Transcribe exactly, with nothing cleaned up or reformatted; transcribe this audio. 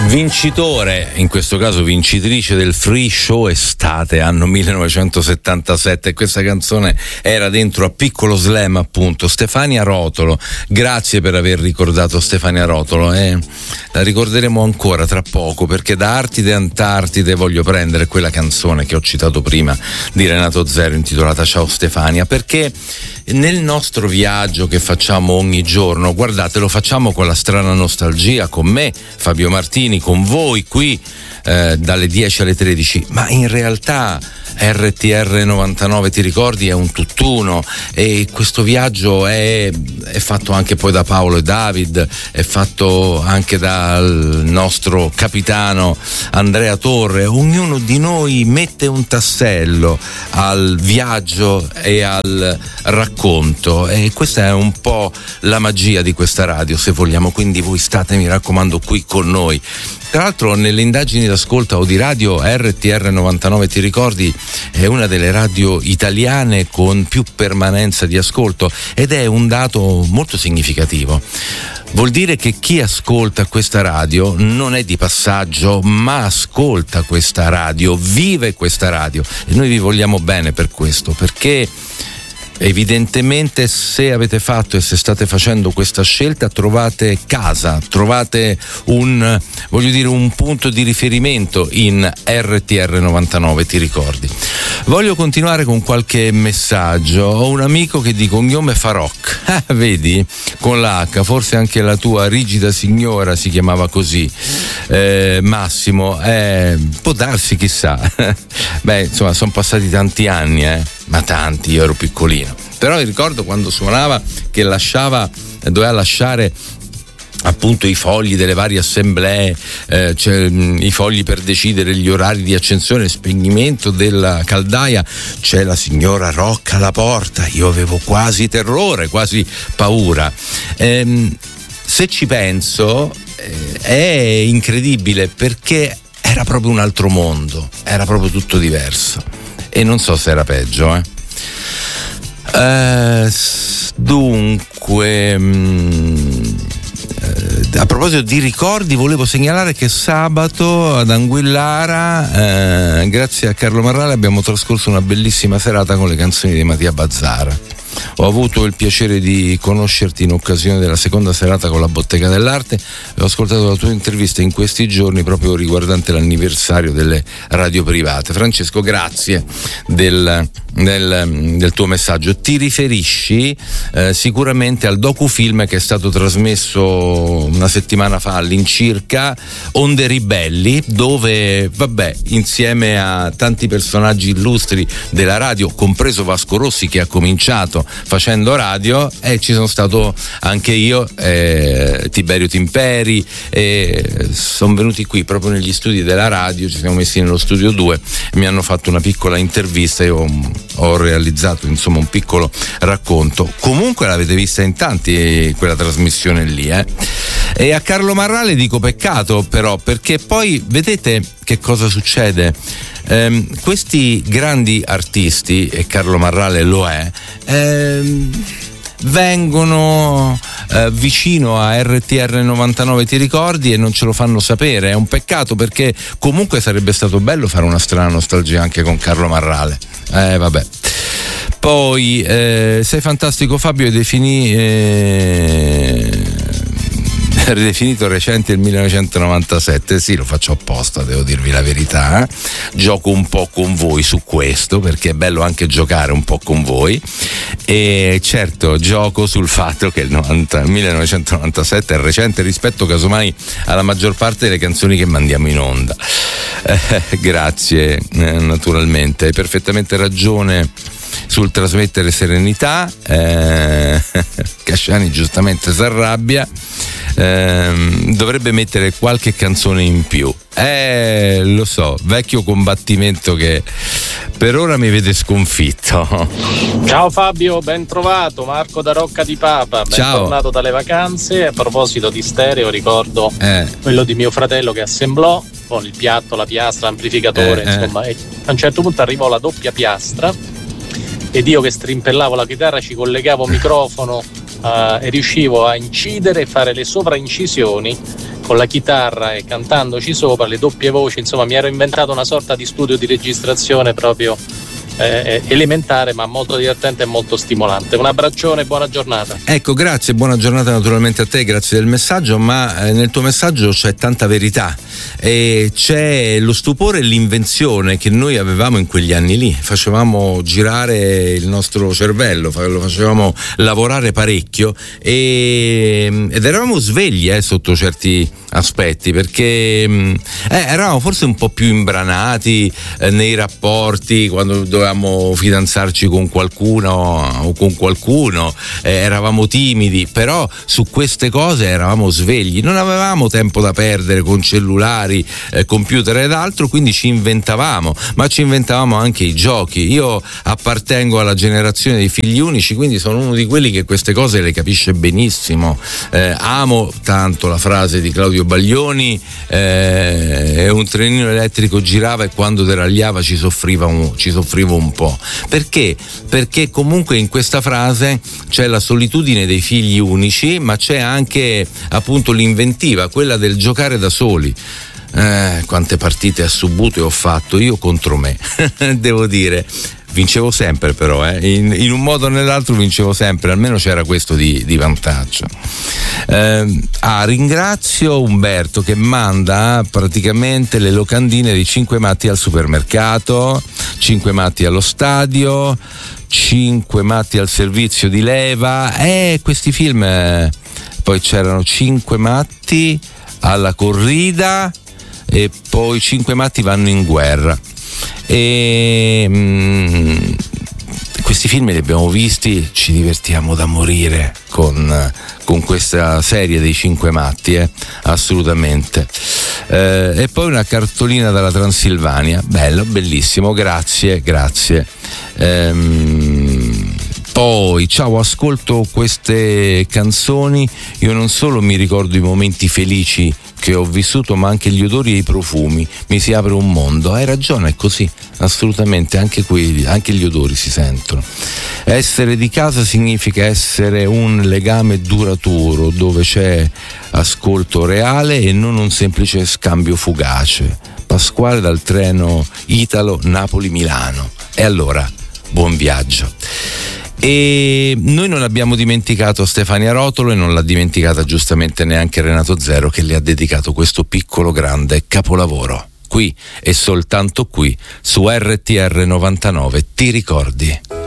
Vincitore, in questo caso vincitrice del Free Show Estate anno millenovecentosettantasette, questa canzone era dentro a Piccolo Slam, appunto. Stefania Rotolo, grazie per aver ricordato Stefania Rotolo, eh. La ricorderemo ancora tra poco, perché da Artide Antartide voglio prendere quella canzone che ho citato prima di Renato Zero intitolata Ciao Stefania, perché nel nostro viaggio che facciamo ogni giorno, guardate, lo facciamo con la strana nostalgia, con me, Fabio Martini, con voi qui eh, dalle dieci alle tredici, ma in realtà R T R novantanove, ti ricordi, è un tutt'uno, e questo viaggio è, è fatto anche poi da Paolo e David, è fatto anche dal nostro capitano Andrea Torre. Ognuno di noi mette un tassello al viaggio e al racconto, e questa è un po' la magia di questa radio, se vogliamo. Quindi voi state, mi raccomando, qui con noi. Tra l'altro nelle indagini d'ascolto o di radio R T R novantanove, ti ricordi, è una delle radio italiane con più permanenza di ascolto, ed è un dato molto significativo. Vuol dire che chi ascolta questa radio non è di passaggio, ma ascolta questa radio, vive questa radio, e noi vi vogliamo bene per questo, perché evidentemente se avete fatto e se state facendo questa scelta trovate casa, trovate un, voglio dire, un punto di riferimento in R T R novantanove, ti ricordi. Voglio continuare con qualche messaggio. Ho un amico che di cognome Farocch, ah, vedi, con la H, forse anche la tua rigida signora si chiamava così, eh, Massimo, eh, può darsi, chissà. Beh, insomma, sono passati tanti anni, eh, ma tanti, io ero piccolino, però ricordo quando suonava che lasciava, doveva lasciare appunto i fogli delle varie assemblee, eh, cioè, mh, i fogli per decidere gli orari di accensione e spegnimento della caldaia. C'è la signora Rocca alla porta, io avevo quasi terrore, quasi paura. Ehm, se ci penso eh, è incredibile, perché era proprio un altro mondo, era proprio tutto diverso, e non so se era peggio, eh. Uh, dunque mh, uh, a proposito di ricordi, volevo segnalare che sabato ad Anguillara, uh, grazie a Carlo Marrale, abbiamo trascorso una bellissima serata con le canzoni di Mattia Bazzara. Ho avuto il piacere di conoscerti in occasione della seconda serata con la Bottega dell'Arte e ho ascoltato la tua intervista in questi giorni proprio riguardante l'anniversario delle radio private. Francesco, grazie del, del, del tuo messaggio. Ti riferisci eh, sicuramente al docufilm che è stato trasmesso una settimana fa all'incirca, Onde Ribelli, dove, vabbè, insieme a tanti personaggi illustri della radio, compreso Vasco Rossi che ha cominciato facendo radio, e ci sono stato anche io, eh, Tiberio Timperi, e sono venuti qui proprio negli studi della radio, ci siamo messi nello studio due e mi hanno fatto una piccola intervista. Io ho realizzato insomma un piccolo racconto. Comunque l'avete vista in tanti quella trasmissione lì, eh? E a Carlo Marrale dico peccato, però, perché poi vedete che cosa succede. Um, questi grandi artisti, e Carlo Marrale lo è, um, vengono uh, vicino a R T R novantanove, ti ricordi, e non ce lo fanno sapere. È un peccato, perché comunque sarebbe stato bello fare una strana nostalgia anche con Carlo Marrale. Eh vabbè. Poi eh, sei fantastico Fabio, e definì eh, ridefinito recente il millenovecentonovantasette. Sì, lo faccio apposta, devo dirvi la verità, eh? Gioco un po' con voi su questo, perché è bello anche giocare un po' con voi, e certo gioco sul fatto che il novanta, millenovecentonovantasette è recente rispetto casomai alla maggior parte delle canzoni che mandiamo in onda. Eh, grazie, eh, naturalmente, hai perfettamente ragione sul trasmettere serenità. eh, Casciani giustamente si arrabbia, eh, dovrebbe mettere qualche canzone in più. Eh, lo so, vecchio combattimento che per ora mi vede sconfitto. Ciao Fabio, ben trovato, Marco da Rocca di Papa, ben Ciao. tornato dalle vacanze. A proposito di stereo, ricordo eh. quello di mio fratello che assemblò con il piatto, la piastra, l'amplificatore, eh, insomma, e a un certo punto arrivò la doppia piastra ed io che strimpellavo la chitarra ci collegavo microfono uh, e riuscivo a incidere e fare le sovraincisioni con la chitarra e cantandoci sopra, le doppie voci, insomma mi ero inventato una sorta di studio di registrazione proprio eh, elementare, ma molto divertente e molto stimolante. Un abbraccione e buona giornata. Ecco, grazie, buona giornata naturalmente a te, grazie del messaggio, ma eh, nel tuo messaggio c'è tanta verità e c'è lo stupore e l'invenzione che noi avevamo in quegli anni lì. Facevamo girare il nostro cervello, lo facevamo lavorare parecchio e, ed eravamo svegli eh, sotto certi aspetti, perché eh, eravamo forse un po' più imbranati eh, nei rapporti, quando dovevamo fidanzarci con qualcuno o con qualcuno, eh, eravamo timidi, però su queste cose eravamo svegli, non avevamo tempo da perdere con cellulari, eh, computer ed altro, quindi ci inventavamo, ma ci inventavamo anche i giochi. Io appartengo alla generazione dei figli unici, quindi sono uno di quelli che queste cose le capisce benissimo. Eh, amo tanto la frase di Claudio Baglioni, eh, un trenino elettrico girava e quando deragliava ci soffriva un, ci soffrivo un po'. Perché? Perché comunque in questa frase c'è la solitudine dei figli unici, ma c'è anche appunto l'inventiva, quella del giocare da soli. Eh, quante partite a subbute ho fatto io contro me, devo dire. Vincevo sempre però, eh. in, in un modo o nell'altro vincevo sempre, almeno c'era questo di, di vantaggio. Eh, ah, ringrazio Umberto che manda praticamente le locandine di Cinque Matti al supermercato, Cinque Matti allo stadio, Cinque Matti al servizio di leva, e eh, questi film, eh, poi c'erano Cinque Matti alla corrida e poi Cinque Matti vanno in guerra. E mh, questi film li abbiamo visti, ci divertiamo da morire con, con questa serie dei Cinque Matti, eh? Assolutamente. Eh, e poi una cartolina dalla Transilvania, bello, bellissimo, grazie, grazie. Ehm, Poi, ciao, ascolto queste canzoni, io non solo mi ricordo i momenti felici che ho vissuto, ma anche gli odori e i profumi, mi si apre un mondo. Hai ragione, è così, assolutamente, anche qui, anche gli odori si sentono. Essere di casa significa essere un legame duraturo, dove c'è ascolto reale e non un semplice scambio fugace. Pasquale dal treno Italo Napoli-Milano. E allora, buon viaggio. E noi non abbiamo dimenticato Stefania Rotolo e non l'ha dimenticata giustamente neanche Renato Zero, che le ha dedicato questo piccolo grande capolavoro. Qui e soltanto qui su R T R novantanove, ti ricordi?